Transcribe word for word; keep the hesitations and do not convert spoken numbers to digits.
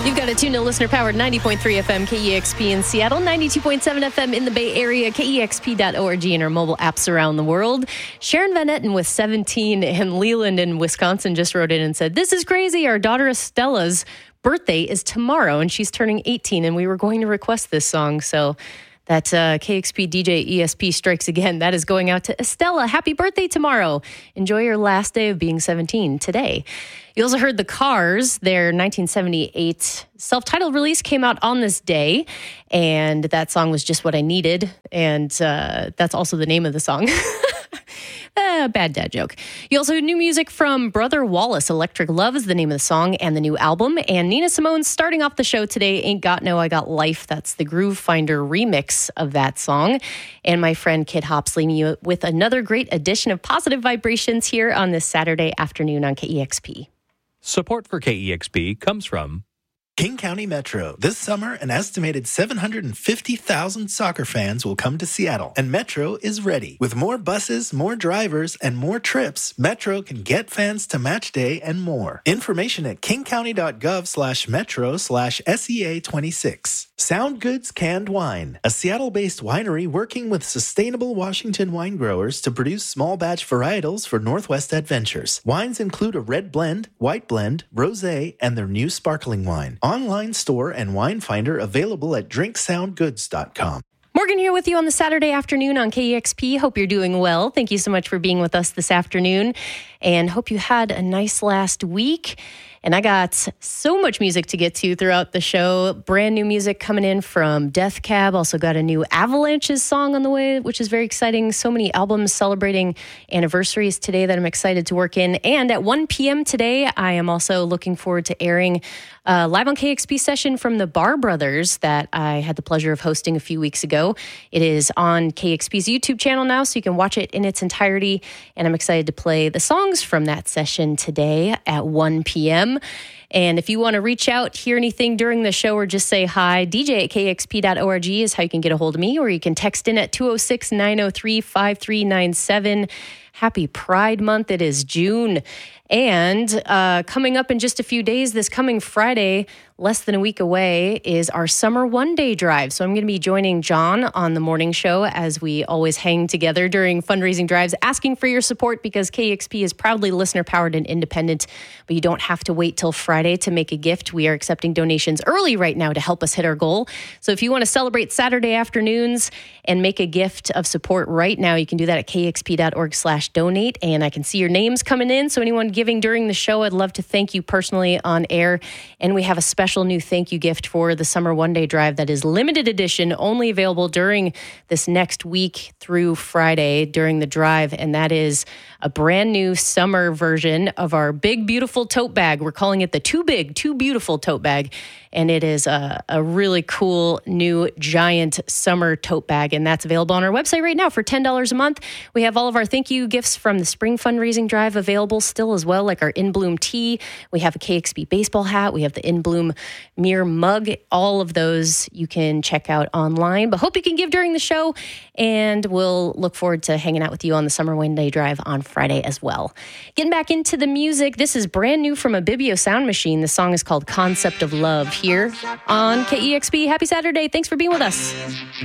You've got a tune to listener-powered ninety point three F M K E X P in Seattle, ninety-two point seven F M in the Bay Area, K E X P dot org, and our mobile apps around the world. Sharon Van Etten with seventeen and Leland in Wisconsin just wrote in and said, "This is crazy. Our daughter Estella's birthday is tomorrow, and she's turning eighteen, and we were going to request this song." So that uh, K X P D J E S P strikes again. That is going out to Estella. Happy birthday tomorrow. Enjoy your last day of being seventeen today. You also heard The Cars. Their nineteen seventy-eight self-titled release came out on this day, and that song was Just What I Needed, and uh, that's also the name of the song. Uh, bad dad joke. You also heard new music from Brother Wallace. Electric Love is the name of the song and the new album. And Nina Simone starting off the show today, Ain't Got No, I Got Life. That's the Groove Finder remix of that song. And my friend Kid Hops leaving you with another great edition of Positive Vibrations here on this Saturday afternoon on K E X P. Support for K E X P comes from King County Metro. This summer, an estimated seven hundred fifty thousand soccer fans will come to Seattle, and Metro is ready. With more buses, more drivers, and more trips, Metro can get fans to match day and more. Information at kingcounty.gov slash metro slash SEA 26. Sound Goods Canned Wine, a Seattle-based winery working with sustainable Washington wine growers to produce small batch varietals for Northwest Adventures. Wines include a red blend, white blend, rosé, and their new sparkling wine. Online store and wine finder available at drink sound goods dot com. Morgan here with you on the Saturday afternoon on K E X P. Hope you're doing well. Thank you so much for being with us this afternoon, and hope you had a nice last week. And I got so much music to get to throughout the show. Brand new music coming in from Death Cab. Also got a new Avalanches song on the way, which is very exciting. So many albums celebrating anniversaries today that I'm excited to work in. And at one p.m. today, I am also looking forward to airing a live on K X P session from the Bar Brothers that I had the pleasure of hosting a few weeks ago. It is on K X P's YouTube channel now, so you can watch it in its entirety. And I'm excited to play the songs from that session today at one p.m. And if you want to reach out, hear anything during the show, or just say hi, D J at K X P dot org is how you can get a hold of me, or you can text in at two oh six, nine oh three, five three nine seven. Happy Pride Month. It is June. And uh, coming up in just a few days, this coming Friday, less than a week away, is our summer one-day drive. So I'm going to be joining John on the morning show as we always hang together during fundraising drives, asking for your support because K X P is proudly listener-powered and independent, but you don't have to wait till Friday to make a gift. We are accepting donations early right now to help us hit our goal. So if you want to celebrate Saturday afternoons and make a gift of support right now, you can do that at K X P dot org slash donate, and I can see your names coming in. So anyone giving during the show, I'd love to thank you personally on air. And we have a special new thank you gift for the Summer One Day Drive that is limited edition, only available during this next week through Friday during the drive. And that is a brand new summer version of our big, beautiful tote bag. We're calling it the Too Big, Too Beautiful tote bag. And it is a, a really cool new giant summer tote bag. And that's available on our website right now for ten dollars a month. We have all of our thank you gifts from the spring fundraising drive available still as well, like our In Bloom tee. We have a K X P baseball hat. We have the In Bloom mirror mug. All of those you can check out online. But hope you can give during the show. And we'll look forward to hanging out with you on the Summer One Day Drive on Friday as well. Getting back into the music, this is brand new from Abibio Sound Machine. The song is called Concept of Love here on K E X P. Happy Saturday. Thanks for being with us.